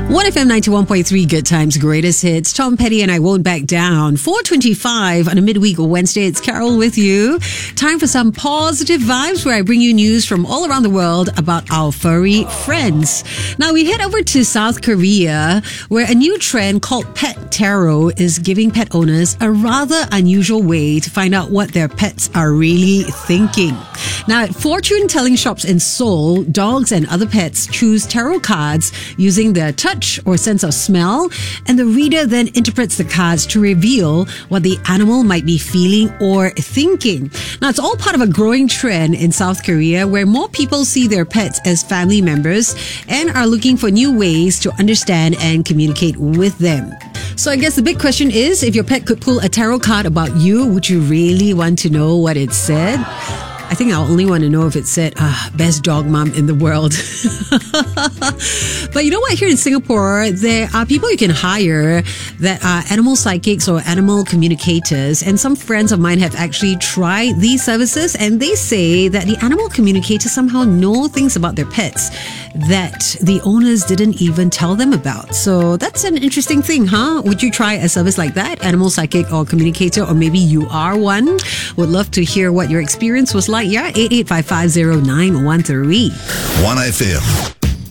1FM 91.3 Good Times Greatest Hits. Tom Petty and I Won't Back Down. 4:25 on a midweek Wednesday. It's Carol with you. Time for some positive vibes where I bring you news from all around the world about our furry friends. Now we head over to South Korea where a new trend called Pet Tarot is giving pet owners a rather unusual way to find out what their pets are really thinking. Now at fortune telling shops in Seoul, dogs and other pets choose tarot cards using their touch or sense of smell, and the reader then interprets the cards to reveal what the animal might be feeling or thinking. Now, it's all part of a growing trend in South Korea where more people see their pets as family members and are looking for new ways to understand and communicate with them. So I guess the big question is, if your pet could pull a tarot card about you, would you really want to know what it said? I think I'll only want to know if it said, best dog mom in the world. But you know what? Here in Singapore, there are people you can hire that are animal psychics or animal communicators. And some friends of mine have actually tried these services, and they say that the animal communicators somehow know things about their pets that the owners didn't even tell them about. So that's an interesting thing, huh? Would you try a service like that? Animal psychic or communicator, or maybe you are one? Would love to hear what your experience was like. Yeah, 88550913. 1FM.